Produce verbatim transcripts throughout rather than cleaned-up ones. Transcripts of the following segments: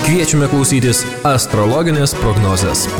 Kviečiame klausytis astrologinės prognozės.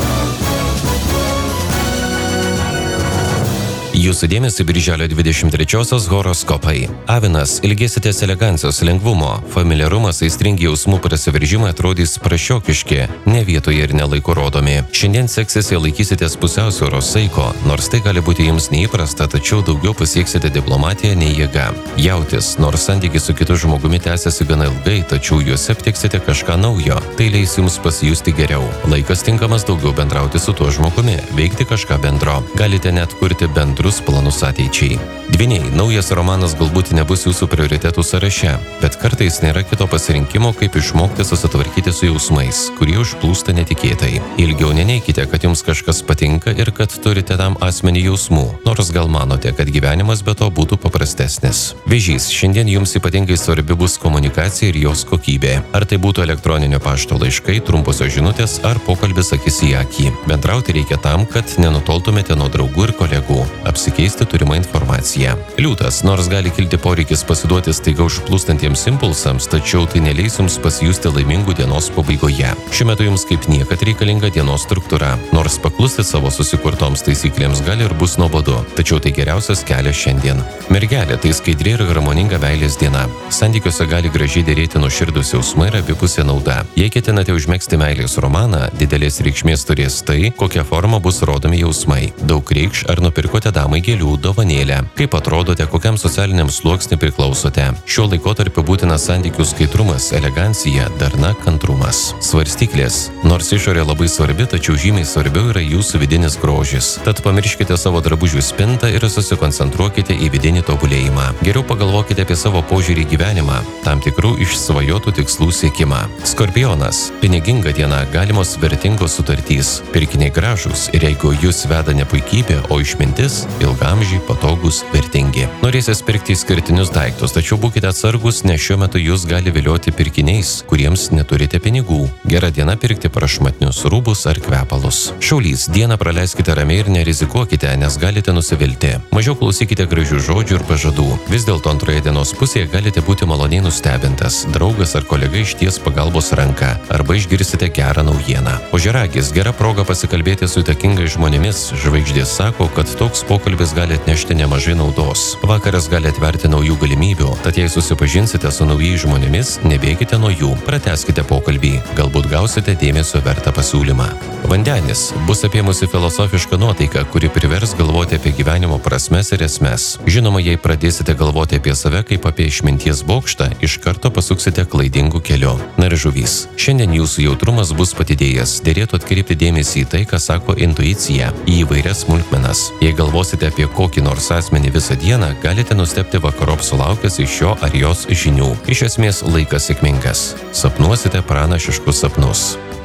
Jūsų dėmesį birželio dvidešimt trečiosios horoskopai. Avinas, ilgėsitės elegancijos, lengvumo, familiarumas, aistringi jausmų prasiveržimai atrodys prašiokiški, ne vietoje ir nelaiku rodomi. Šiandien seksis jei laikysitės pusiausvyros saiko, nors tai gali būti jums neįprasta, tačiau daugiau pasieksite diplomatiją nei jėga. Jautis, nors santykis su kitu žmogumi tęsiasi gana ilgai, tačiau juose aptiksite kažką naujo. Tai leis jums pasijusti geriau. Laikas tinkamas daugiau bendrauti su tuo žmogumi, veikti kažką bendro. Galite net kurti bendrus planus ateičiai. Dvyniai, naujas romanas galbūt nebus jūsų prioritetų sąraše, bet kartais nėra kito pasirinkimo, kaip išmokti susitvarkyti su jausmais, kurie užplūsta netikėtai. Ilgiau neneikite, kad jums kažkas patinka ir kad turite tam asmenį jausmų, nors gal manote, kad gyvenimas be to būtų paprastesnis. Vėžys, šiandien jums ypatingai svarbi bus komunikacija ir jos kokybė. Ar tai būtų elektroninio pašto laiškai, trumposios žinutės ar pokalbis akis į akį. Bendrauti reikia tam, kad nenutoltumėte nuo draugų ir kolegų. Apsikeisti turimą informaciją. Liūtas, nors gali kilti poreikis pasiduoti staiga užplūstantiems impulsams, tačiau tai neleis jums pasijusti laimingų dienos pabaigoje. Šiuo metu jums kaip niekad reikalinga dienos struktūra. Nors paklusti savo susikurtoms taisyklėms gali ir bus nuobodu, tačiau tai geriausias kelias šiandien. Mergelė, tai skaidri ir harmoninga meilės diena. Santykiuose gali gražiai dėrėti nuoširdūs jausmai ir abipusė nauda. Jei ketinate užmegzti meilės romaną, didelės reikšmės turės tai, kokia forma bus rodomi jausmai. Daug reikš, ar nupirkote damai gėlių dovanėlę. Kaip atrodote, kokiam socialiniam sluoksniui priklausote. Šiuo laikotarpiu būtinas santykių skaidrumas, elegancija, darna, kantrumas. Svarstyklės. Nors išorė labai svarbi, tačiau žymiai svarbiau yra jūsų vidinis grožis. Tad pamirškite savo drabužių spintą ir susikoncentruokite į vidinį tobulėjimą. Geriau pagalvokite apie savo požiūrį į gyvenimą, tam tikrų išsvajotų tikslų siekimą. Skorpionas. Piniginga diena, galimos vertingos sutartys. Pirkiniai gražūs ir jeigu jūs veda ne puikybė, o išmintis, ilgamžiai, patogus, vertingi. Norėsės pirkti skirtinius daiktus, tačiau būkite atsargus, nes šiuo metu jūs gali vilioti pirkiniais, kuriems neturite pinigų. Gera diena pirkti prašmatnius rūbus ar kvepalus. Šaulys, dieną praleiskite ramiai ir nerizikuokite, nes galite nusivilti. Mažiau klausykite gražių žodžių ir pažadų. Vis dėlto antroje dienos pusėje galite būti maloniai nustebintas. Draugas ar kolega išties pagalbos ranką arba išgirsite gerą naujieną. Ožiaragis, gera proga pasikalbėti su įtakingais žmonėmis. Žvaigždės sako, kad toks pokalbis gali atnešti nemažai naudos. Vakaras gali atverti naujų galimybių, tad jei susipažinsite su naujais žmonėmis, nebėkite nuo jų, pratęskite pokalbį, galbūt gausite dėmesio vertą pasiūlymą. Vandenis, bus apėmusi filosofiška nuotaika, kuri privers galvoti apie gyvenimo prasmes ir esmes. Žinoma, jei pradėsite galvoti apie save kaip apie išminties bokštą, iš karto pasuksite klaidingu keliu. Na ir žuvys, šiandien jūsų jautrumas bus padidėjęs, dėrėtų atkreipti dėmesį į tai, ką sako intuicija, į įvairias smulkmenas. Jei galvosite apie kokį nors asmenį visą dieną, galite nustebti vakarop sulaukęs iš jo ar jos žinių. Iš esmės laikas sėkmingas. Sapnuosite pranašiškus sapnus.